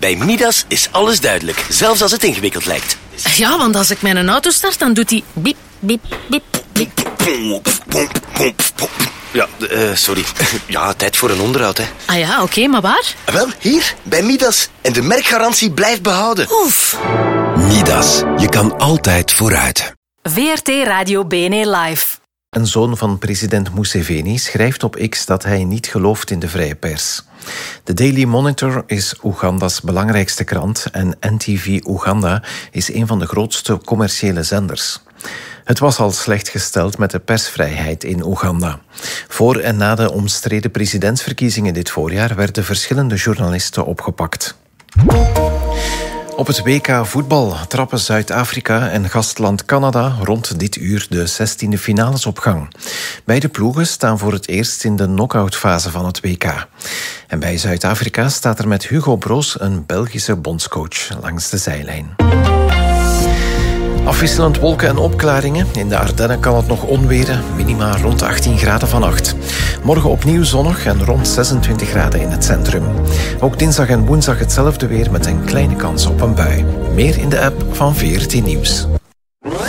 Bij Midas is alles duidelijk, zelfs als het ingewikkeld lijkt. Ja, want als ik mijn auto start, dan doet hij biep, biep, biep, biep. Ja, sorry. Ja, tijd voor een onderhoud, hè. Ah ja, oké, maar waar? Wel, hier, bij Midas. En de merkgarantie blijft behouden. Oef. Midas, je kan altijd vooruit. VRT Radio BNE Live. Een zoon van president Museveni schrijft op X dat hij niet gelooft in de vrije pers. De Daily Monitor is Oeganda's belangrijkste krant en NTV Oeganda is een van de grootste commerciële zenders. Het was al slecht gesteld met de persvrijheid in Oeganda. Voor en na de omstreden presidentsverkiezingen dit voorjaar werden verschillende journalisten opgepakt. Op het WK voetbal trappen Zuid-Afrika en gastland Canada rond dit uur de 16e finales op gang. Beide ploegen staan voor het eerst in de knock-outfase van het WK. En bij Zuid-Afrika staat er met Hugo Broos een Belgische bondscoach langs de zijlijn. Afwisselend wolken en opklaringen. In de Ardennen kan het nog onweren. Minima rond 18 graden vannacht. Morgen opnieuw zonnig en rond 26 graden in het centrum. Ook dinsdag en woensdag hetzelfde weer met een kleine kans op een bui. Meer in de app van VRT Nieuws.